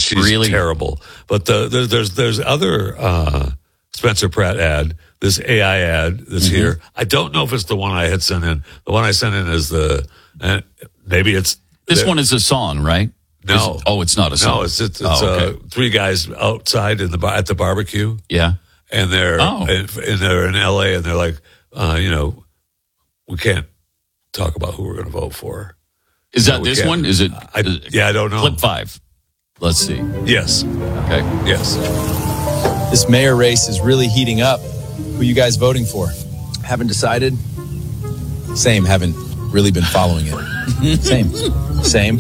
she's terrible. But there's other Spencer Pratt ad, this AI ad that's here. I don't know if it's the one I had sent in. The one I sent in is maybe it's this one is a song, right? No, it's not a song. No, it's three guys outside at the barbecue. Yeah, and they're in LA, and they're like, we can't talk about who we're going to vote for. Is that this one? Is it? I don't know. Clip 5. Let's see. Yes. Okay. Yes. This mayor race is really heating up. Who you guys voting for? Haven't decided? Same, haven't really been following it. Same.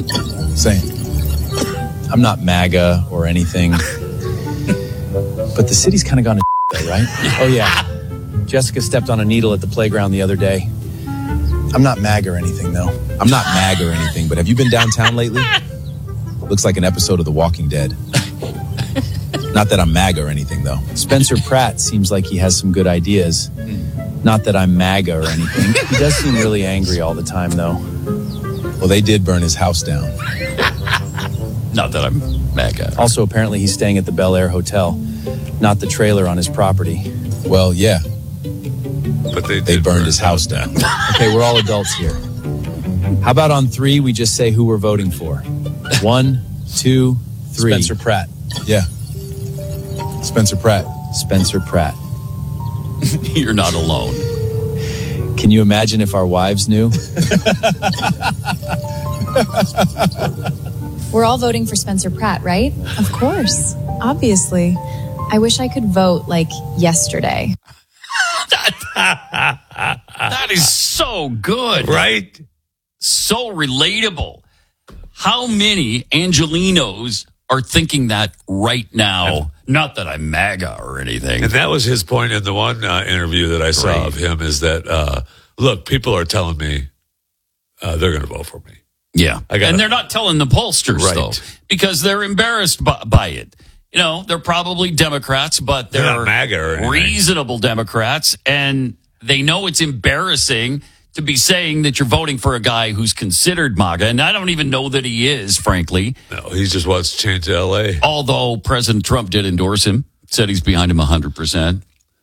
I'm not MAGA or anything. But the city's kind of gone to though, right? Oh, yeah. Jessica stepped on a needle at the playground the other day. I'm not MAGA or anything, though. But have you been downtown lately? Looks like an episode of The Walking Dead. Not that I'm MAGA or anything, though. Spencer Pratt seems like he has some good ideas. Not that I'm MAGA or anything. He does seem really angry all the time, though. Well, they did burn his house down. Not that I'm MAGA. Also, apparently he's staying at the Bel Air Hotel, not the trailer on his property. Well, yeah. But they burned his house down. Okay, we're all adults here. How about on 3, we just say who we're voting for? 1, 2, 3. Spencer Pratt. Yeah. Spencer Pratt. You're not alone. Can you imagine if our wives knew? We're all voting for Spencer Pratt, right? Of course. Obviously. I wish I could vote like yesterday. That is so good. Right? So relatable. How many Angelinos are thinking that right now? Not that I'm MAGA or anything. And that was his point in the one interview that I saw of him is that, look, people are telling me they're going to vote for me. Yeah. And they're not telling the pollsters, though, because they're embarrassed by it. You know, they're probably Democrats, but they're not MAGA or anything. Reasonable Democrats, and they know it's embarrassing to be saying that you're voting for a guy who's considered MAGA, and I don't even know that he is, frankly. No, he just wants to change L.A. Although President Trump did endorse him, said he's behind him 100%.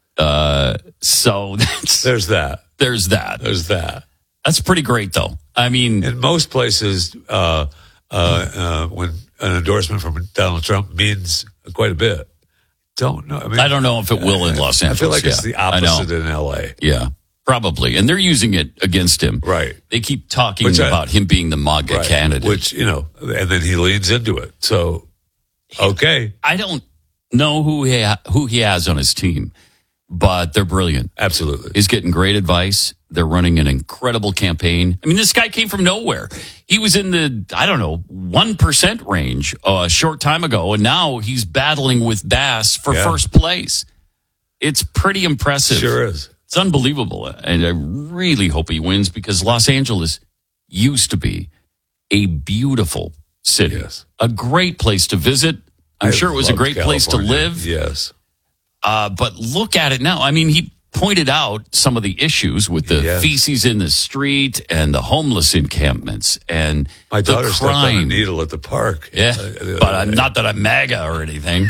So there's that. There's that. That's pretty great, though. I mean, in most places, when an endorsement from Donald Trump means quite a bit. Don't know. I don't know if it will in Los Angeles. I feel like it's the opposite in L.A. Yeah. Probably. And they're using it against him. Right. They keep talking about him being the MAGA candidate. Which, and then he leans into it. So, okay. I don't know who he has on his team, but they're brilliant. Absolutely. He's getting great advice. They're running an incredible campaign. I mean, this guy came from nowhere. He was in the, 1% range a short time ago, and now he's battling with Bass for first place. It's pretty impressive. Sure is. It's unbelievable, and I really hope he wins because Los Angeles used to be a beautiful city, a great place to visit. I'm sure it was a great place to live. Yes. But look at it now. I mean, he pointed out some of the issues with the feces in the street and the homeless encampments and my daughter the stepped on a crime. Needle at the park. Yeah, but I'm not that I'm MAGA or anything.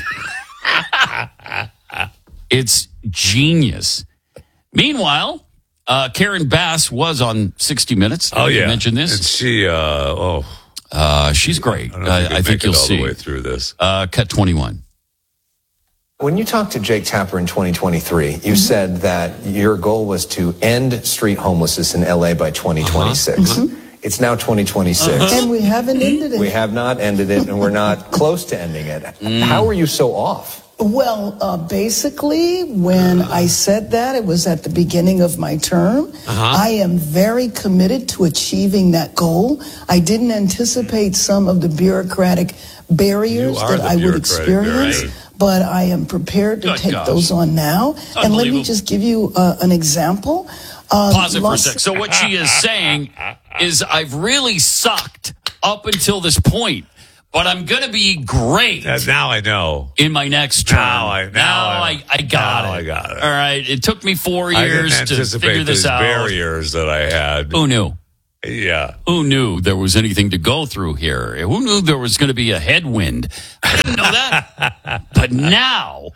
It's genius. Meanwhile, Karen Bass was on 60 Minutes. Oh, yeah. You mentioned this. And she, she's great. I think you'll see. All the way through this. Cut 21. When you talked to Jake Tapper in 2023, you said that your goal was to end street homelessness in LA by 2026. It's now 2026. And we haven't ended it. We have not ended it, and we're not close to ending it. How are you so off? Well, basically, when I said that, it was at the beginning of my term. I am very committed to achieving that goal. I didn't anticipate some of the bureaucratic barriers that I would experience, but I am prepared to take those on now. And let me just give you an example. Pause it for a sec. So what she is saying is I've really sucked up until this point. But I'm going to be great. Now I know. In my next term. Now I got it. All right. It took me 4 years to figure this out. Barriers that I had. Who knew? Yeah. Who knew there was anything to go through here? Who knew there was going to be a headwind? I didn't know that. But now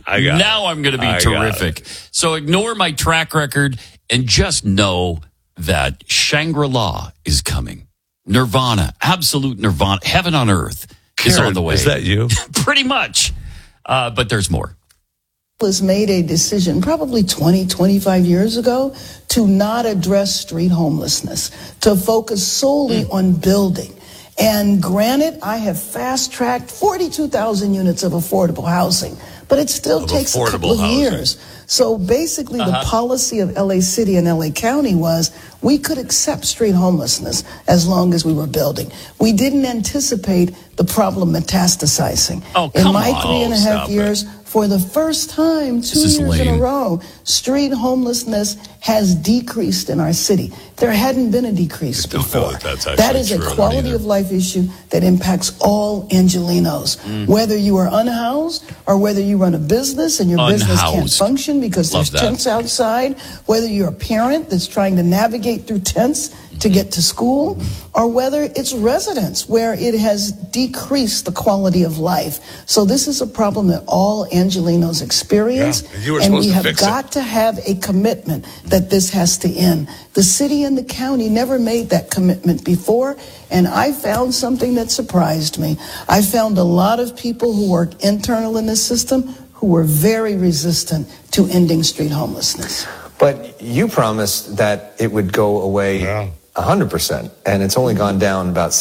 I'm going to be terrific. So ignore my track record and just know that Shangri-La is coming. Nirvana, absolute Nirvana, heaven on earth is on the way. Is that you? Pretty much. But there's more. Was made a decision probably 20, 25 years ago to not address street homelessness, to focus solely on building. And granted, I have fast-tracked 42,000 units of affordable housing, but it still takes a couple of years. So basically, the policy of LA City and LA County was we could accept street homelessness as long as we were building. We didn't anticipate the problem metastasizing. In my 3.5 years, for the first time, 2 years in a row, street homelessness has decreased in our city. There hadn't been a decrease before. That is a quality of life issue that impacts all Angelenos. Whether you are unhoused or whether you run a business and your business can't function because there's tents outside, whether you're a parent that's trying to navigate through tents to get to school, or whether it's residents where it has decreased the quality of life. So this is a problem that all Angelenos experience, and we have got to have a commitment that this has to end. The city and the county never made that commitment before, and I found something that surprised me. I found a lot of people who work internal in this system who were very resistant to ending street homelessness. But you promised that it would go away 100%, and it's only gone down about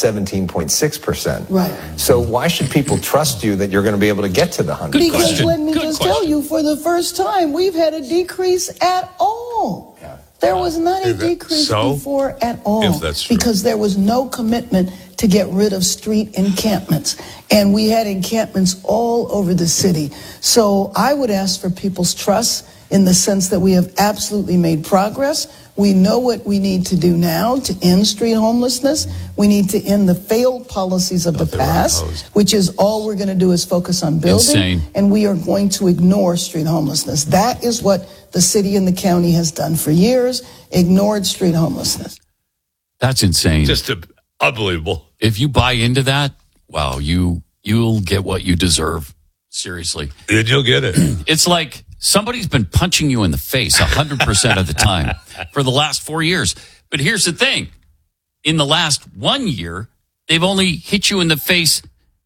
17.6%. Right. So why should people trust you that you're going to be able to get to the 100%? Because let me just tell you, for the first time, we've had a decrease at all. There was not a decrease before at all. If that's true. Because there was no commitment to get rid of street encampments. And we had encampments all over the city. So I would ask for people's trust in the sense that we have absolutely made progress. We know what we need to do now to end street homelessness. We need to end the failed policies of the past, which is all we're going to do is focus on building. And we are going to ignore street homelessness. That is what the city and the county has done for years, ignored street homelessness. That's insane. Just unbelievable. If you buy into that, wow, you'll get what you deserve. Seriously. Then you'll get it. It's like somebody's been punching you in the face 100% of the time for the last 4 years. But here's the thing. In the last 1 year, they've only hit you in the face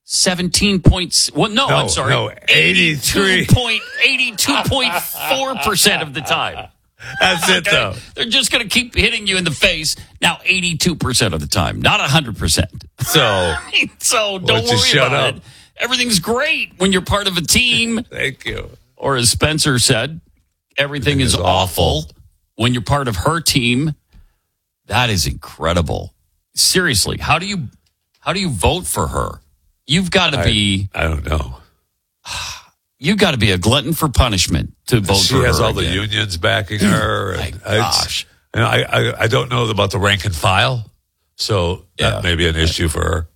82.4% of the time. That's it, though. They're just going to keep hitting you in the face now 82% of the time, not 100%. So don't worry about it. Everything's great when you're part of a team. Thank you. Or as Spencer said, everything is awful when you're part of her team. That is incredible. Seriously, how do you vote for her? You've got to be. I don't know. You've got to be a glutton for punishment to vote for her. She has all the unions backing her. My gosh. I don't know about the rank and file, so that may be an issue for her.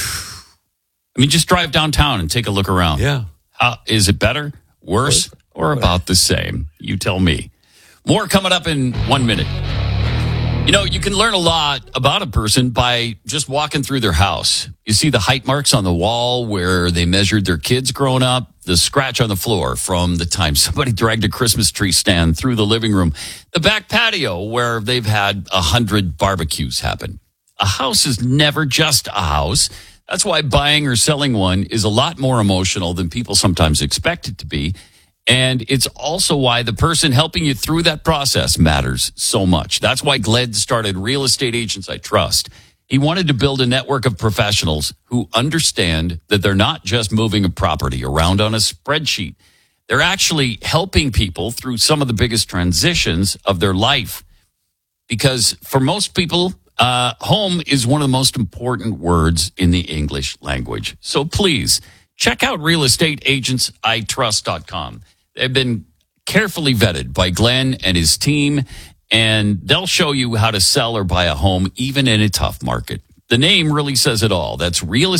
I mean, just drive downtown and take a look around. Yeah. Is it better, worse, or about the same? You tell me. More coming up in 1 minute. You know, you can learn a lot about a person by just walking through their house. You see the height marks on the wall where they measured their kids growing up, the scratch on the floor from the time somebody dragged a Christmas tree stand through the living room, the back patio where they've had 100 barbecues happen. A house is never just a house. That's why buying or selling one is a lot more emotional than people sometimes expect it to be. And it's also why the person helping you through that process matters so much. That's why Gled started Real Estate Agents I Trust. He wanted to build a network of professionals who understand that they're not just moving a property around on a spreadsheet. They're actually helping people through some of the biggest transitions of their life. Because for most people, home is one of the most important words in the English language. So please check out realestateagentsitrust.com. They've been carefully vetted by Glenn and his team, and they'll show you how to sell or buy a home even in a tough market. The name really says it all. That's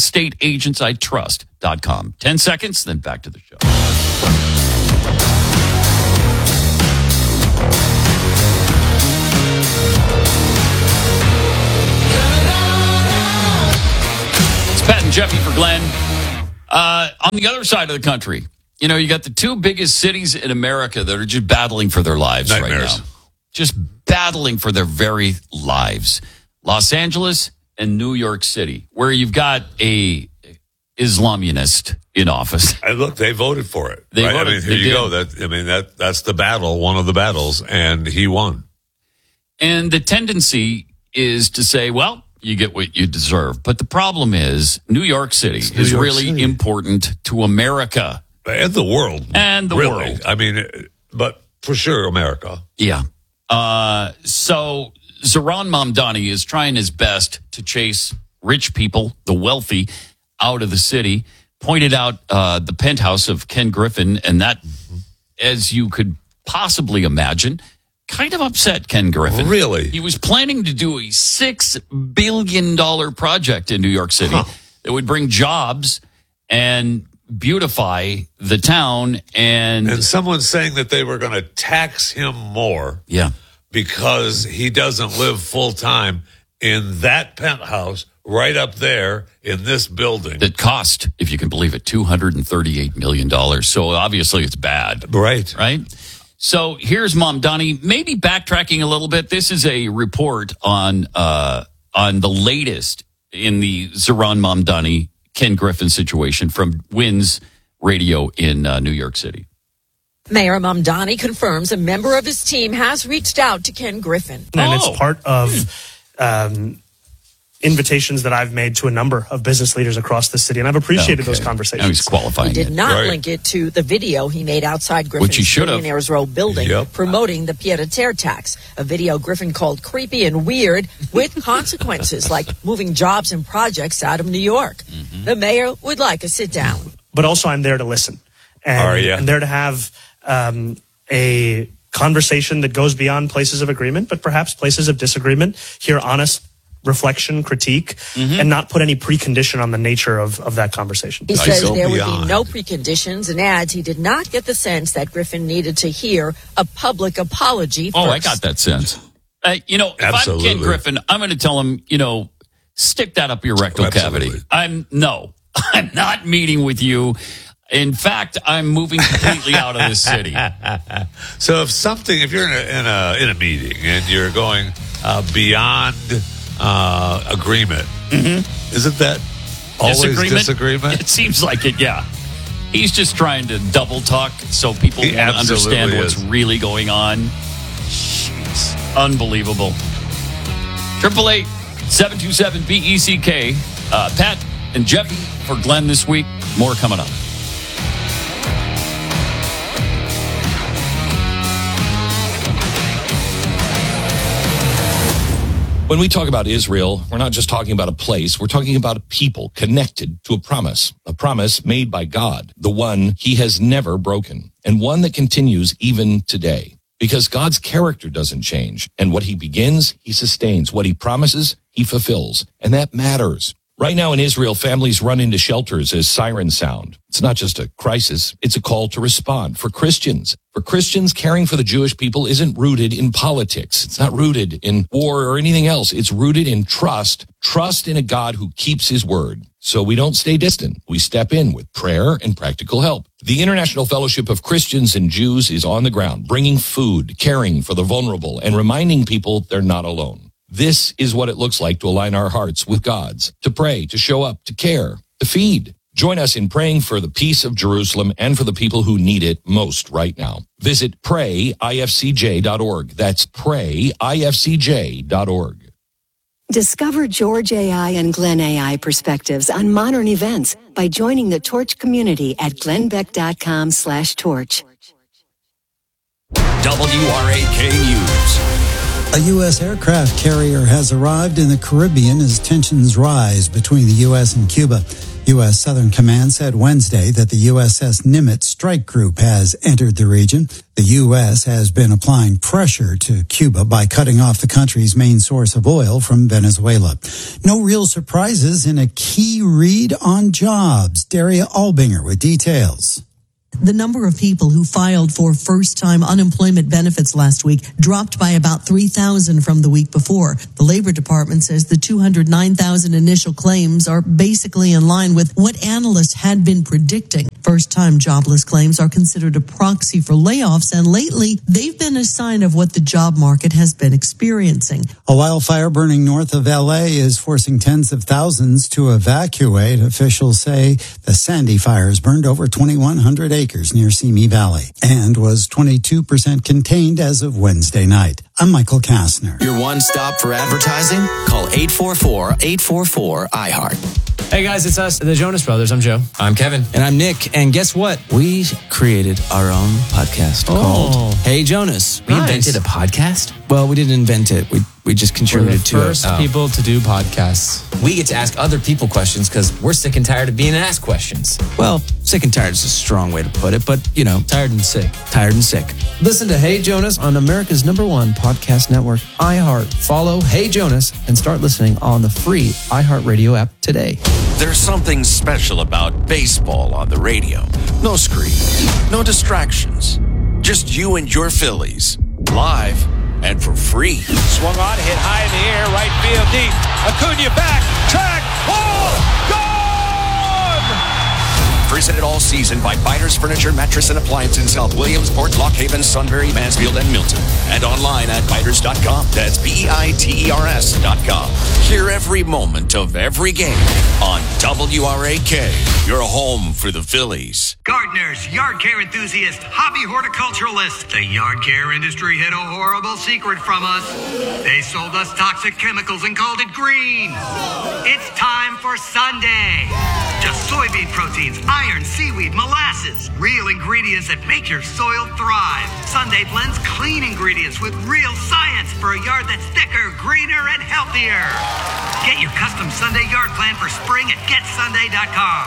realestateagentsitrust.com. 10 seconds, then back to the show. Pat and Jeffy for Glenn. On the other side of the country, you know, you got the two biggest cities in America that are just battling for their lives right now. Just battling for their very lives. Los Angeles and New York City, where you've got a Islamunist in office. And look, they voted for it. They right? voted, I mean, here you go. That's the battle, one of the battles, and he won. And the tendency is to say, well, you get what you deserve. But the problem is New York City is really important to America. And the world. And the world. I mean, but for sure, America. Yeah. So Zohran Mamdani is trying his best to chase rich people, the wealthy, out of the city. Pointed out the penthouse of Ken Griffin, and that, as you could possibly imagine, kind of upset Ken Griffin. Really? He was planning to do a $6 billion project in New York City that would bring jobs and beautify the town. And someone's saying that they were going to tax him more. Yeah. Because he doesn't live full time in that penthouse right up there in this building. That cost, if you can believe it, $238 million. So obviously it's bad. Right. Right? So here's Mamdani, maybe backtracking a little bit. This is a report on the latest in the Zohran Mamdani, Ken Griffin situation from WINS Radio in New York City. Mayor Mamdani confirms a member of his team has reached out to Ken Griffin. And it's part of invitations that I've made to a number of business leaders across the city, and I've appreciated those conversations. Now he's qualifying He did not link it to the video he made outside Griffin's Billionaires Row building promoting the pied-à-terre tax, a video Griffin called creepy and weird with consequences like moving jobs and projects out of New York. The mayor would like a sit-down. But also I'm there to listen. And I'm there to have a conversation that goes beyond places of agreement, but perhaps places of disagreement, hear honest reflection, critique, and not put any precondition on the nature of that conversation. He says there would be no preconditions and adds he did not get the sense that Griffin needed to hear a public apology first. Oh, I got that sense. If Absolutely. I'm Ken Griffin, I'm going to tell him, stick that up your rectal cavity. I'm not meeting with you. In fact, I'm moving completely out of this city. So if you're in a meeting and you're going beyond agreement, isn't that always disagreement? It seems like it, yeah. He's just trying to double talk so people won't understand what's really going on. Jeez. Unbelievable. 888-727-BECK. Pat and Jeffy for Glenn this week. More coming up. When we talk about Israel, we're not just talking about a place. We're talking about a people connected to a promise made by God, the one he has never broken, and one that continues even today. Because God's character doesn't change, and what he begins, he sustains. What he promises, he fulfills, and that matters. Right now in Israel, families run into shelters as sirens sound. It's not just a crisis, it's a call to respond. For Christians, caring for the Jewish people isn't rooted in politics. It's not rooted in war or anything else. It's rooted in trust in a God who keeps his word. So we don't stay distant. We step in with prayer and practical help. The International Fellowship of Christians and Jews is on the ground, bringing food, caring for the vulnerable, and reminding people they're not alone. This is what it looks like to align our hearts with God's, to pray, to show up, to care, to feed. Join us in praying for the peace of Jerusalem and for the people who need it most right now. Visit prayifcj.org. That's prayifcj.org. Discover George AI and Glenn AI perspectives on modern events by joining the Torch community at glennbeck.com/torch. WRAK News. A U.S. aircraft carrier has arrived in the Caribbean as tensions rise between the U.S. and Cuba. U.S. Southern Command said Wednesday that the USS Nimitz strike group has entered the region. The U.S. has been applying pressure to Cuba by cutting off the country's main source of oil from Venezuela. No real surprises in a key read on jobs. Daria Albinger with details. The number of people who filed for first-time unemployment benefits last week dropped by about 3,000 from the week before. The Labor Department says the 209,000 initial claims are basically in line with what analysts had been predicting. First-time jobless claims are considered a proxy for layoffs, and lately they've been a sign of what the job market has been experiencing. A wildfire burning north of L.A. is forcing tens of thousands to evacuate. Officials say the Sandy fires burned over 2,100 acres near Simi Valley and was 22% contained as of Wednesday night. I'm Michael Kastner. Your one stop for advertising? Call 844-844-IHEART. Hey guys, it's us, the Jonas Brothers. I'm Joe. I'm Kevin. And I'm Nick. And guess what? We created our own podcast called Hey Jonas. We invented a podcast? Well, we didn't invent it. We just contributed to it. We're the first people to do podcasts. We get to ask other people questions because we're sick and tired of being asked questions. Well, sick and tired is a strong way to put it, but, you know. Tired and sick. Tired and sick. Listen to Hey Jonas on America's #1 podcast network, iHeart. Follow Hey Jonas and start listening on the free iHeartRadio app today. There's something special about baseball on the radio. No screens, no distractions. Just you and your Phillies. Live and for free. Swung on, hit high in the air, right field deep. Acuna back, track, ball, gone! Presented all season by Biters Furniture, Mattress, and Appliance in South Williamsport, Lock Haven, Sunbury, Mansfield, and Milton. And online at biters.com. That's BEITERS.com. Hear every moment of every game on WRAK. Your home for the Phillies. Gardeners, yard care enthusiasts, hobby horticulturalists. The yard care industry hid a horrible secret from us. They sold us toxic chemicals and called it green. It's time for Sunday. Just soybean proteins, iron, seaweed, molasses. Real ingredients that make your soil thrive. Sunday blends clean ingredients with real science for a yard that's thicker, greener, and healthier. Get your custom Sunday yard plan for spring at GetSunday.com.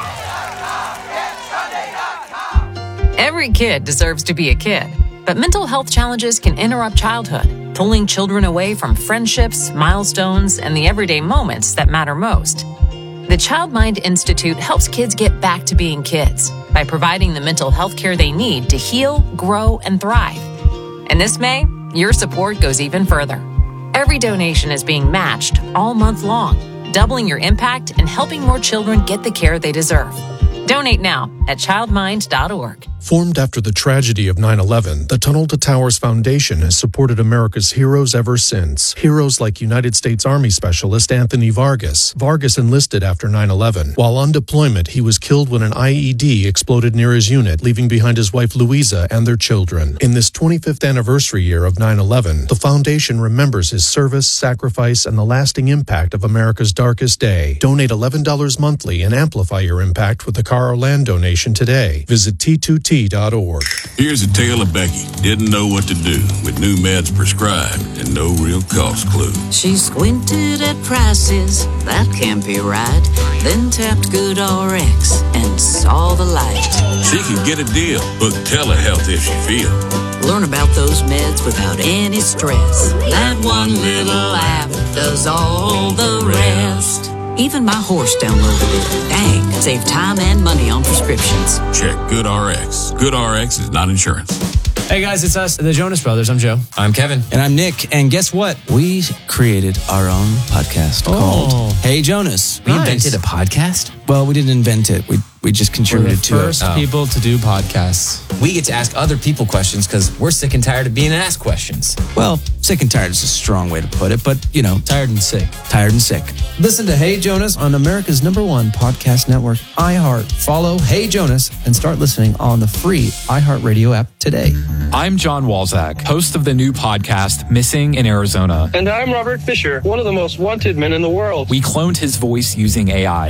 Every kid deserves to be a kid, but mental health challenges can interrupt childhood, pulling children away from friendships, milestones, and the everyday moments that matter most. The Child Mind Institute helps kids get back to being kids by providing the mental health care they need to heal, grow, and thrive. And this May, your support goes even further. Every donation is being matched all month long, doubling your impact and helping more children get the care they deserve. Donate now at childmind.org. Formed after the tragedy of 9/11, the Tunnel to Towers Foundation has supported America's heroes ever since. Heroes like United States Army Specialist Anthony Vargas. Vargas enlisted after 9/11. While on deployment, he was killed when an IED exploded near his unit, leaving behind his wife Louisa and their children. In this 25th anniversary year of 9/11, the foundation remembers his service, sacrifice, and the lasting impact of America's darkest day. Donate $11 monthly and amplify your impact with a car or land donation today. Visit T2T.org. Here's a tale of Becky. Didn't know what to do with new meds prescribed and no real cost clue. She squinted at prices, that can't be right. Then tapped GoodRx and saw the light. She can get a deal. Book telehealth if she feels. Learn about those meds without any stress. That one little app does all the rest. Even my horse downloaded it. Dang, save time and money on prescriptions. Check GoodRx. GoodRx is not insurance. Hey guys, it's us, the Jonas Brothers. I'm Joe. I'm Kevin. And I'm Nick. And guess what? We created our own podcast called Hey Jonas. We invented a podcast? Well, we didn't invent it. We just contributed to it. We're the first people to do podcasts. We get to ask other people questions because we're sick and tired of being asked questions. Well, sick and tired is a strong way to put it, but, you know. Tired and sick. Tired and sick. Listen to Hey Jonas on America's #1 podcast network, iHeart. Follow Hey Jonas and start listening on the free iHeartRadio app today. I'm John Walzak, host of the new podcast, Missing in Arizona. And I'm Robert Fisher, one of the most wanted men in the world. We cloned his voice using AI.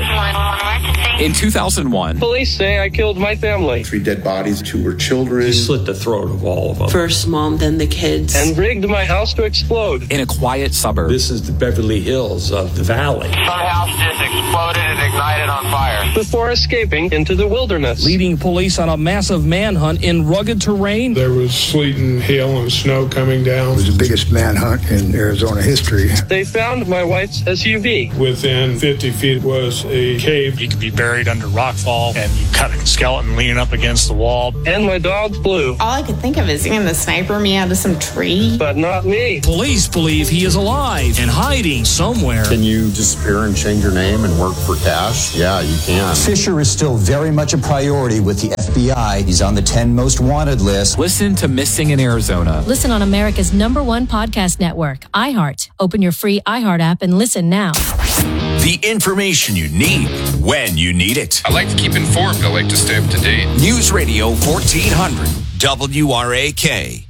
In 2001, police say I killed my family. 3 dead bodies, 2 were children. He slit the throat of all of them. First mom, then the kids. And rigged my house to explode. In a quiet suburb. This is the Beverly Hills of the valley. Our house just exploded and ignited on fire. Before escaping into the wilderness. Leading police on a massive manhunt in rugged terrain. There was sleet and hail and snow coming down. It was the biggest manhunt in Arizona history. They found my wife's SUV. Within 50 feet was a cave alive. He could be buried under rockfall, and you cut a skeleton leaning up against the wall. And my dog's blue. All I could think of is getting the sniper me out of some tree. But not me. Police believe he is alive and hiding somewhere. Can you disappear and change your name and work for cash? Yeah, you can. Fisher is still very much a priority with the FBI. He's on the 10 most wanted list. Listen to Missing in Arizona. Listen on America's #1 podcast network, iHeart. Open your free iHeart app and listen now. The information you need when you need it. I like to keep informed. I like to stay up to date. News Radio 1400 WRAK.